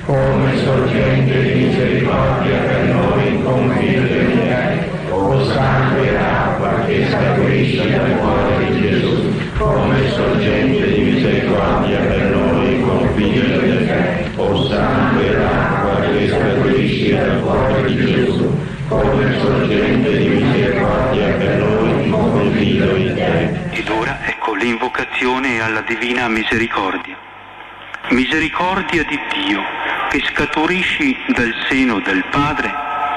come sorgente di misericordia per noi, come figlio di te, o sangue e acqua che scaturisce dal cuore di Gesù, come sorgente di misericordia per noi, come figlio di te, o sangue e acqua che scaturisce dal cuore di Gesù, come sorgente di misericordia per noi, come figlio di te. Ed ora ecco l'invocazione alla divina misericordia. Misericordia di Dio, che scaturisci dal seno del Padre.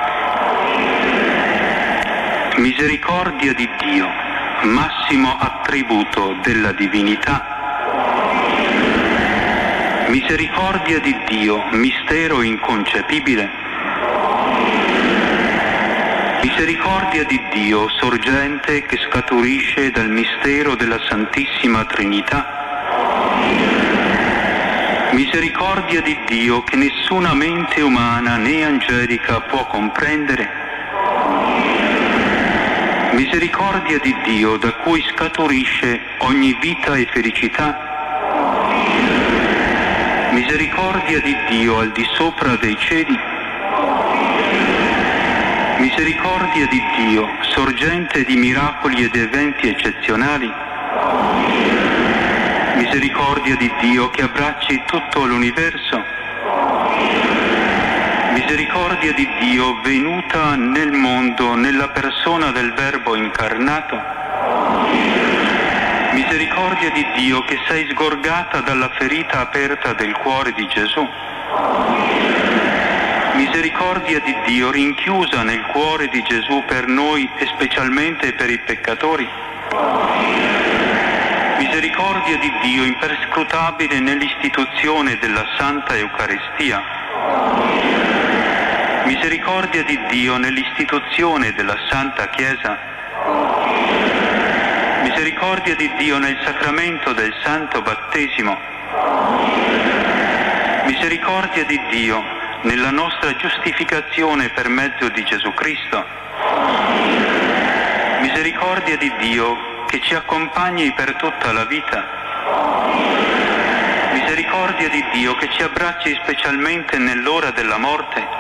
Misericordia di Dio, massimo attributo della divinità. Misericordia di Dio, mistero inconcepibile. Misericordia di Dio, sorgente che scaturisce dal mistero della Santissima Trinità. Misericordia di Dio che nessuna mente umana né angelica può comprendere. Misericordia di Dio da cui scaturisce ogni vita e felicità. Misericordia di Dio al di sopra dei cieli. Misericordia di Dio, sorgente di miracoli ed eventi eccezionali. Misericordia di Dio che abbracci tutto l'universo. Misericordia di Dio venuta nel mondo nella persona del Verbo incarnato. Misericordia di Dio che sei sgorgata dalla ferita aperta del cuore di Gesù. Misericordia di Dio rinchiusa nel cuore di Gesù per noi e specialmente per i peccatori. Misericordia di Dio imperscrutabile nell'istituzione della Santa Eucaristia. Misericordia di Dio nell'istituzione della Santa Chiesa. Misericordia di Dio nel sacramento del Santo Battesimo. Misericordia di Dio nella nostra giustificazione per mezzo di Gesù Cristo. Misericordia di Dio che ci accompagni per tutta la vita. Misericordia di Dio che ci abbracci specialmente nell'ora della morte.